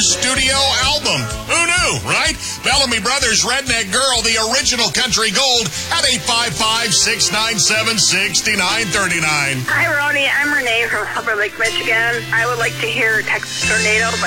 studio album. Who knew, right? Bellamy Brothers, Redneck Girl, the original country gold at 855-697-6939. Hi, Ronnie. I'm Renee from Silver Lake, Michigan. I would like to hear Texas Tornado by